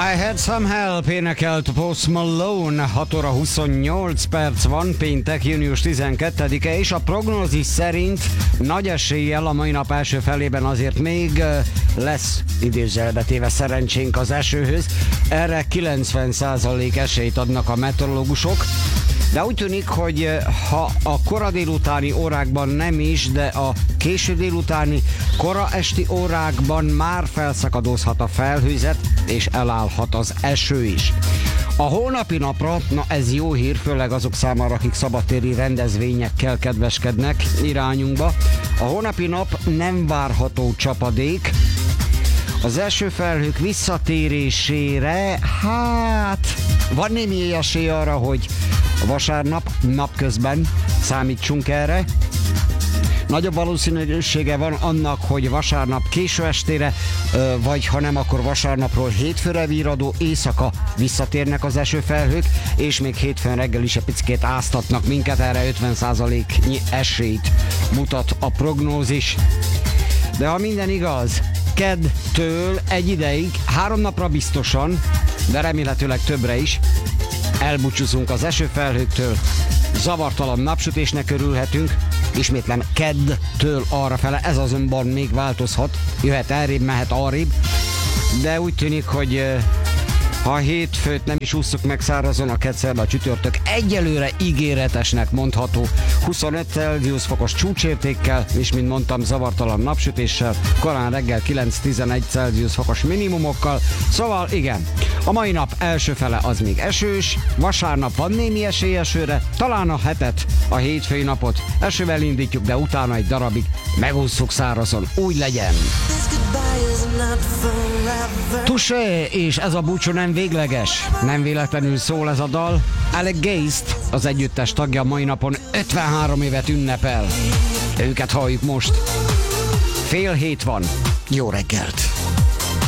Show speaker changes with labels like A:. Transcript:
A: I Had Some Help énekelt Post Malone. 6 óra 28 perc van, péntek, június 12-e, és a prognózis szerint nagy eséllyel a mai nap első felében azért még lesz idézőjelbe téve szerencsénk az esőhöz. Erre 90% esélyt adnak a meteorológusok. De úgy tűnik, hogy ha a kora délutáni órákban nem is, de a késő délutáni, kora esti órákban már felszakadozhat a felhőzet, és elállhat az eső is. A holnapi napra, na ez jó hír, főleg azok számára, akik szabadtéri rendezvényekkel kedveskednek irányunkba. A holnapi nap nem várható csapadék. Az esőfelhők visszatérésére, hát van némi esély arra, hogy vasárnap napközben számítsunk erre. Nagyobb valószínűsége van annak, hogy vasárnap késő estére, vagy ha nem, akkor vasárnapról hétfőre virradó éjszaka visszatérnek az esőfelhők, és még hétfőn reggel is egy picit áztatnak minket, erre 50%-nyi esélyt mutat a prognózis. De ha minden igaz, keddtől egy ideig, 3 napra biztosan, de remélhetőleg többre is, elbúcsúzunk az esőfelhőktől, zavartalan napsütésnek örülhetünk, ismétlem keddtől arrafele, ez azonban még változhat, jöhet elrébb, mehet arrébb, de úgy tűnik, hogy ha a hétfőt nem is ússzuk meg szárazon, a kedszerbe a csütörtök egyelőre ígéretesnek mondható. 25 Celsius fokos csúcsértékkel, és mint mondtam, zavartalan napsütéssel, korán reggel 9-11 Celsius fokos minimumokkal, szóval igen, a mai nap első fele az még esős, vasárnap van némi esély esőre, talán a hetet, a hétfői napot esővel indítjuk, de utána egy darabig megússzuk szárazon, úgy legyen. Touché, és ez a búcsú nem végleges. Nem véletlenül szól ez a dal. Alec Geist, az együttes tagja, mai napon 53 évet ünnepel. Őket halljuk most. 6:30 van. Jó reggelt!